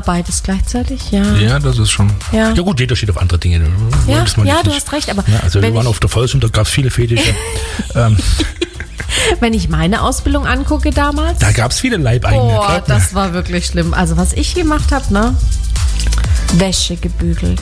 beides gleichzeitig, ja. Ja, das ist schon. Ja. Ja gut, jeder steht auf andere Dinge. Ja, Das meine ich du nicht. hast recht, aber Ja, also wir wenn, waren auf der Volksschule, da gab es viele Fetische. wenn ich meine Ausbildung angucke damals, Da gab es viele Leibeigene. boah, das war wirklich schlimm. Also was ich gemacht habe, ne? Wäsche gebügelt.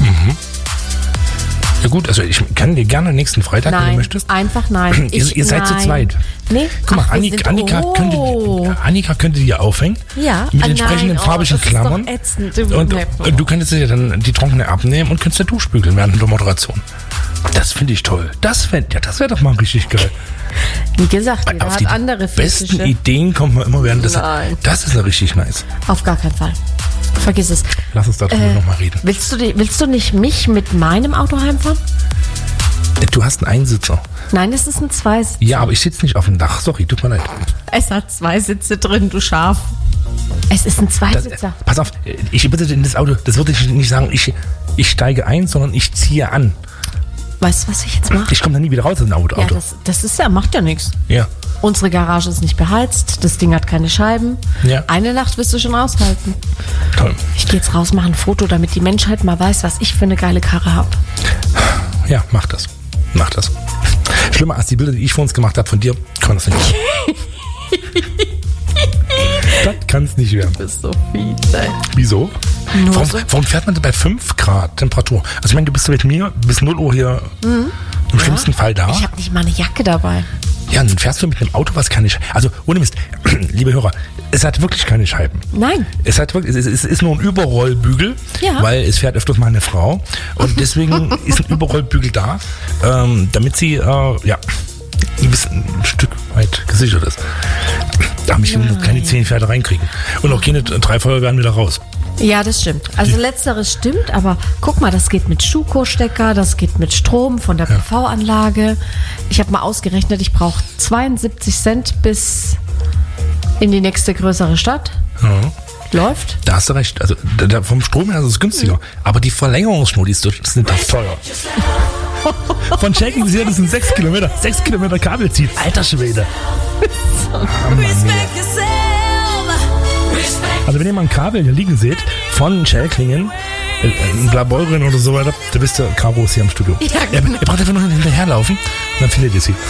Ja gut, also ich kann dir gerne nächsten Freitag, wenn du Nein, möchtest. einfach nein. Ihr seid zu zweit. Nee, Guck mal, ach, wir sind- Annika könnte die aufhängen. Ja. Mit Ah, entsprechenden nein, farbigen das ist Klammern. doch ätzend. Und du könntest dir dann die trockene abnehmen und könntest dir durchbügeln während der Moderation. Das finde ich toll. Das wäre doch mal richtig geil. Wie gesagt, jeder Auf hat die andere besten Fetische. Ideen kommt man immer während des. Nein. Das ist eine richtig nice. Auf gar keinen Fall. Vergiss es. Lass uns darüber nochmal reden. Willst du nicht mich mit meinem Auto heimfahren? Du hast einen Einsitzer. Nein, es ist ein Zweisitzer. Ja, aber ich sitze nicht auf dem Dach. Sorry, tut mir leid. Es hat 2 Sitze drin, du Schaf. Es ist ein Zweisitzer. Pass auf, ich bitte in das Auto, das würde ich nicht sagen, ich steige ein, sondern ich ziehe an. Weißt du, was ich jetzt mache? Ich komme da nie wieder raus in ein Auto. Ja, das ist ja, macht ja nichts. Ja. Unsere Garage ist nicht beheizt, das Ding hat keine Scheiben. Ja. Eine Nacht wirst du schon aushalten. Toll. Ich gehe jetzt raus, mache ein Foto, damit die Menschheit mal weiß, was ich für eine geile Karre habe. Ja, mach das. Mach das. Schlimmer als die Bilder, die ich vor uns gemacht habe von dir, kann es nicht. Das kann es nicht werden. Du bist so fies, ey. Wieso? Nur so. Warum fährt man denn bei 5 Grad Temperatur? Also ich meine, du bist mit mir bis 0 Uhr hier im schlimmsten Fall da. Ich habe nicht mal eine Jacke dabei. Ja, und dann fährst du mit einem Auto, was keine Scheiben. Also ohne Mist, liebe Hörer, es hat wirklich keine Scheiben. Nein. Es ist nur ein Überrollbügel, Ja. weil es fährt öfters mal eine Frau. Und deswegen ist ein Überrollbügel da, damit sie ein Stück weit gesichert ist. Da mich keine 10 Pferde reinkriegen. Und auch keine 3 Feuerwehren wieder raus. Ja, das stimmt. Also letzteres stimmt, aber guck mal, das geht mit Schuko-Stecker, das geht mit Strom von der PV-Anlage. Ich habe mal ausgerechnet, ich brauche 72 Cent bis in die nächste größere Stadt. Ja. Läuft. Da hast du recht. Also vom Strom her ist es günstiger. Aber die Verlängerungsschnur, die sind doch teuer. Von Schenken bis hier, das sind 6 Kilometer. 6 Kilometer Kabel ziehen. Alter Schwede. Also wenn ihr mal ein Kabel hier liegen seht, von Schellklingen, ein Blaubeuren oder so weiter, da wisst ihr, Caro ist hier im Studio. Ja, genau. Ihr braucht einfach nur hinterherlaufen und dann findet ihr sie.